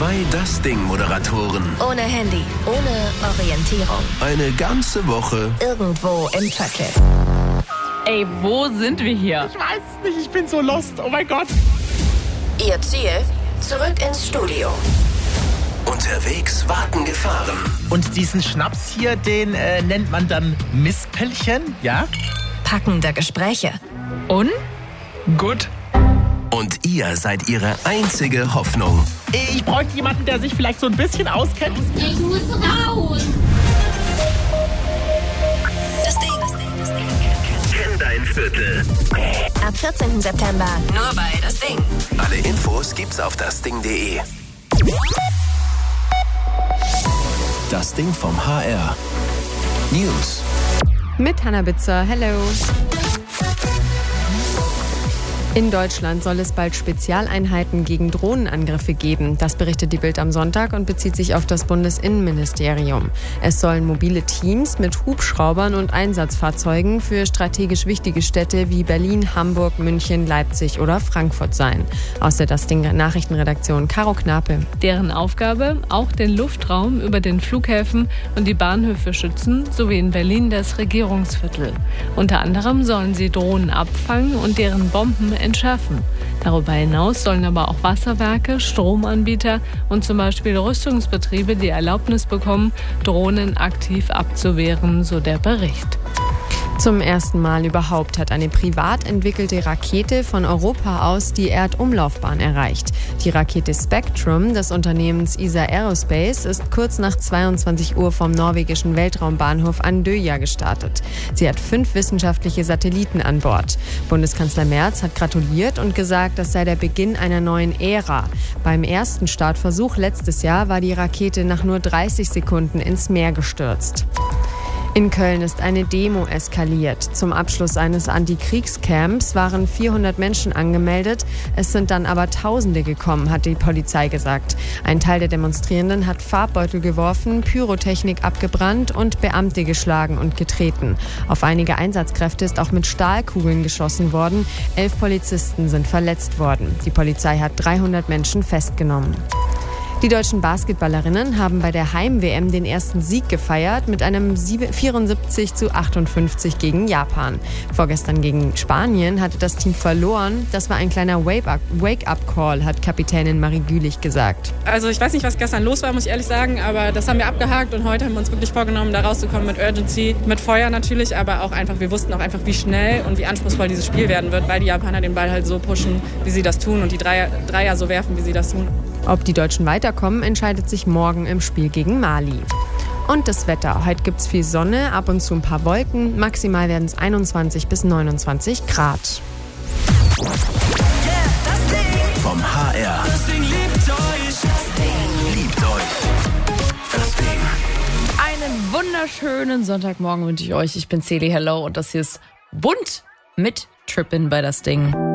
2 Das Ding-Moderatoren. Ohne Handy, ohne Orientierung. Eine ganze Woche Irgendwo im Traffic. Ey, wo sind wir hier? Ich weiß es nicht, ich bin so lost. Oh mein Gott. Ihr Ziel? Zurück ins Studio. Unterwegs warten Gefahren. Und diesen Schnaps hier, den nennt man dann Mispelchen, ja? Packende Gespräche. Und? Gut. Und ihr seid ihre einzige Hoffnung. Ich bräuchte jemanden, der sich vielleicht so ein bisschen auskennt. Ich muss raus. Das Ding. Kenn dein Viertel. Ab 14. September nur bei Das Ding. Alle Infos gibt's auf dasding.de. Das Ding vom HR. News. Mit Hannah Bitzer. Hello. In Deutschland soll es bald Spezialeinheiten gegen Drohnenangriffe geben. Das berichtet die Bild am Sonntag und bezieht sich auf das Bundesinnenministerium. Es sollen mobile Teams mit Hubschraubern und Einsatzfahrzeugen für strategisch wichtige Städte wie Berlin, Hamburg, München, Leipzig oder Frankfurt sein. Aus der Das Ding Nachrichtenredaktion Caro Knape. Deren Aufgabe, auch den Luftraum über den Flughäfen und die Bahnhöfe schützen, sowie in Berlin das Regierungsviertel. Unter anderem sollen sie Drohnen abfangen und deren Bomben entschärfen. Darüber hinaus sollen aber auch Wasserwerke, Stromanbieter und zum Beispiel Rüstungsbetriebe die Erlaubnis bekommen, Drohnen aktiv abzuwehren, so der Bericht. Zum ersten Mal überhaupt hat eine privat entwickelte Rakete von Europa aus die Erdumlaufbahn erreicht. Die Rakete Spectrum des Unternehmens ESA Aerospace ist kurz nach 22 Uhr vom norwegischen Weltraumbahnhof Andøya gestartet. Sie hat 5 wissenschaftliche Satelliten an Bord. Bundeskanzler Merz hat gratuliert und gesagt, das sei der Beginn einer neuen Ära. Beim ersten Startversuch letztes Jahr war die Rakete nach nur 30 Sekunden ins Meer gestürzt. In Köln ist eine Demo eskaliert. Zum Abschluss eines Antikriegscamps waren 400 Menschen angemeldet. Es sind dann aber Tausende gekommen, hat die Polizei gesagt. Ein Teil der Demonstrierenden hat Farbbeutel geworfen, Pyrotechnik abgebrannt und Beamte geschlagen und getreten. Auf einige Einsatzkräfte ist auch mit Stahlkugeln geschossen worden. 11 Polizisten sind verletzt worden. Die Polizei hat 300 Menschen festgenommen. Die deutschen Basketballerinnen haben bei der Heim-WM den ersten Sieg gefeiert mit einem 74:58 gegen Japan. Vorgestern gegen Spanien hatte das Team verloren. Das war ein kleiner Wake-up-Call, hat Kapitänin Marie Gülich gesagt. Also ich weiß nicht, was gestern los war, muss ich ehrlich sagen, aber das haben wir abgehakt und heute haben wir uns wirklich vorgenommen, da rauszukommen mit Urgency, mit Feuer natürlich, aber auch einfach, wir wussten auch einfach, wie schnell und wie anspruchsvoll dieses Spiel werden wird, weil die Japaner den Ball halt so pushen, wie sie das tun und die Dreier so werfen, wie sie das tun. Ob die Deutschen weiterkommen, entscheidet sich morgen im Spiel gegen Mali. Und das Wetter. Heute gibt es viel Sonne, ab und zu ein paar Wolken. Maximal werden es 21 bis 29 Grad. Vom HR. Das Ding liebt euch. Das Ding liebt euch. Das Ding. Einen wunderschönen Sonntagmorgen wünsche ich euch. Ich bin Celi, hello, und das hier ist bunt mit Trippin' bei Das Ding.